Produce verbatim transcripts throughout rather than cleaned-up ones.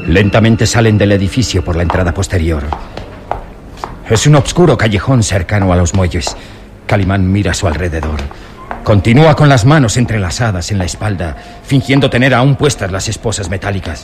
Lentamente salen del edificio por la entrada posterior. Es un oscuro callejón cercano a los muelles. Calimán mira a su alrededor. Continúa con las manos entrelazadas en la espalda, fingiendo tener aún puestas las esposas metálicas.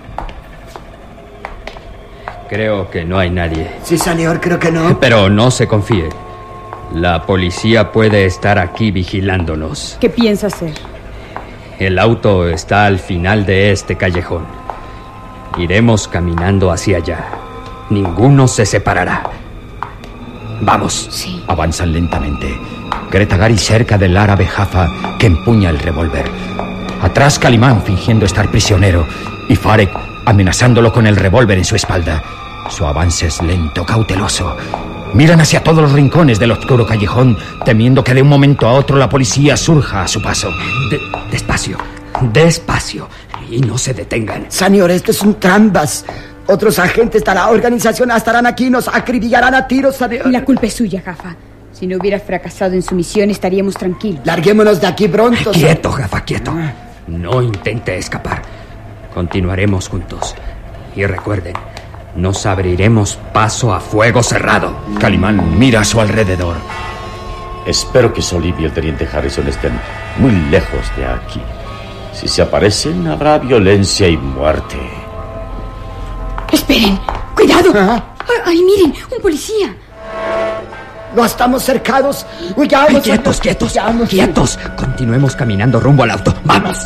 Creo que no hay nadie. Sí, señor, creo que no. Pero no se confíe. La policía puede estar aquí vigilándonos. ¿Qué piensa hacer? El auto está al final de este callejón. Iremos caminando hacia allá. Ninguno se separará. Vamos. Sí. Avanzan lentamente. Greta Gary cerca del árabe Jaffa, que empuña el revólver. Atrás Calimán fingiendo estar prisionero y Farek amenazándolo con el revólver en su espalda. Su avance es lento, cauteloso. Miran hacia todos los rincones del oscuro callejón, temiendo que de un momento a otro la policía surja a su paso. De- despacio, despacio, y no se detengan. Señor, esto es un trampas. Otros agentes de la organización estarán aquí y nos acribillarán a tiros, señor. La culpa es suya, Jaffa. Si no hubiera fracasado en su misión, estaríamos tranquilos. Larguémonos de aquí pronto. Quieto, Jaffa, quieto. No intente escapar. Continuaremos juntos. Y recuerden, nos abriremos paso a fuego cerrado. Calimán mira a su alrededor. Espero que Solib y el teniente Harrison estén muy lejos de aquí. Si se aparecen, habrá violencia y muerte. ¡Esperen! ¡Cuidado! Ajá. ¡Ay, miren! ¡Un policía! No estamos cercados. Huyamos. Quietos, quietos, Huyamos. quietos. Continuemos caminando rumbo al auto. ¡Vamos!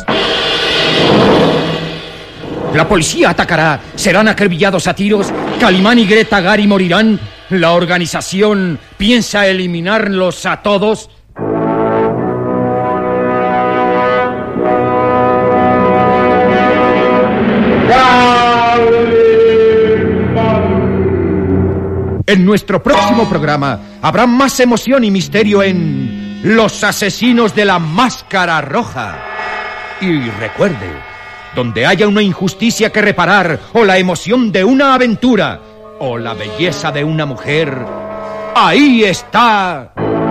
La policía atacará. Serán acribillados a tiros. Calimán y Greta Gary morirán. La organización piensa eliminarlos a todos. En nuestro próximo programa habrá más emoción y misterio en Los asesinos de la máscara roja. Y recuerde, donde haya una injusticia que reparar, o la emoción de una aventura, o la belleza de una mujer, ahí está...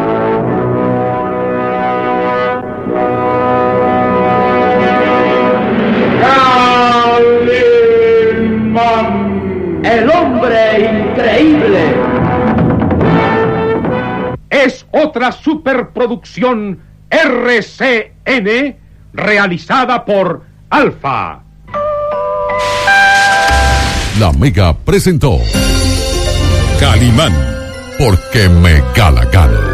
El hombre increíble. Es otra superproducción R C N realizada por Alfa. La Mega presentó Calimán, porque me gana gana.